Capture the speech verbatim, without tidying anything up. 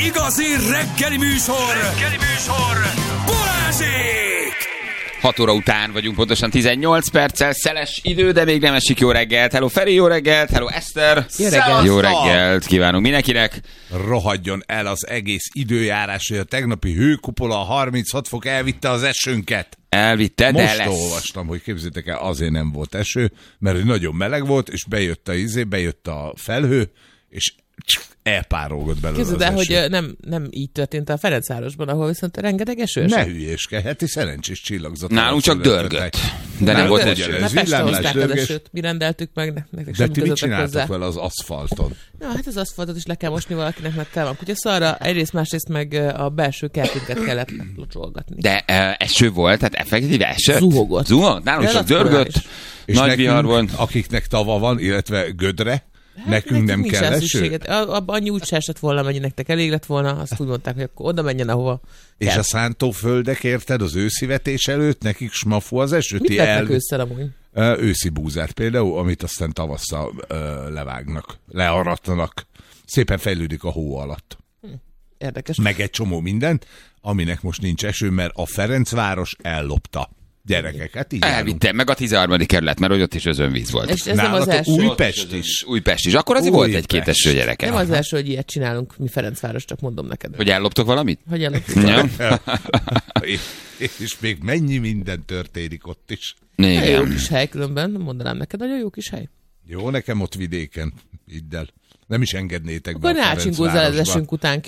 igazi reggeli műsor! Reggeli műsor! Balázsék! hat óra után vagyunk, pontosan tizennyolc perccel, szeles idő, de még nem esik. Jó reggelt. Hello Feri, jó reggelt. Hello Eszter. Jó reggelt. Jó reggelt kívánunk mindenkinek. Rohadjon el az egész időjárás, hogy a tegnapi hőkupola a harminchat fok elvitte az esőnket. Elvitte, de Most lesz. olvastam, hogy képzeljétek el, azért nem volt eső, mert nagyon meleg volt, és bejött a izé, bejött a felhő, és elpárolgott belőle Képzeld az el, eső. hogy nem, nem így történt a Ferencvárosban, ahol viszont rengeteg eső Ne esett. hülyéskedj, heti szerencsés csillagzat. Nálunk csak dörgött, de nem volt Nálunk eső. ugyanez. Na, Ez Pestre villámlás, hozták az dörgés. esőt, mi rendeltük meg, ne- nektek De semmi ti mit közetek csináltok hozzá. vele az aszfalton? Na, hát az aszfaltot is le kell mosni valakinek, mert tel van kutyaszarra, egyrészt, másrészt meg a belső kertünket kellett locsolgatni. De uh, eső volt, tehát effektíve eső. Zuhogott. Zuhogott? Nálunk csak Relatíve dörgött. is. És Nagy nekünk, vihar volt. akiknek tava van, illetve gödre, Hát, nekünk nem nincs kell rá eső? szükséget. A- Abban annyi úgy se esett volna, mennyi nektek elég lett volna, azt úgy mondták, hogy akkor oda menjen, ahova És kell. a szántóföldek, érted, az őszivetés előtt, nekik smafu az eső. Mit Ti vetnek el... ősszel amúgy? Ö, őszi búzát például, amit aztán tavasszal ö, levágnak, learattanak. Szépen fejlődik a hó alatt. Érdekes. Meg egy csomó mindent, aminek most nincs eső, mert a Ferencváros ellopta. Gyerekek, hát így járunk. Elvitte, meg a tizenharmadik kerület, mert hogy ott is özönvíz volt. És ez nem az Nálatok első. Újpest is. Újpest is. Akkor azért volt egy-két Újpest. eső, gyerekek. Nem az első, hogy ilyet csinálunk mi Ferencváros, csak mondom neked. Hogy elloptok valamit? Hogy előtt. Ja. és, és még mennyi minden történik ott is. Nagyon jó Igen. kis hely különben, mondanám neked, nagyon jó kis hely. Jó, nekem ott vidéken, idd el. Nem is engednétek be Akkor a ne ácsingózzál az Ferencvárosba. esünk után.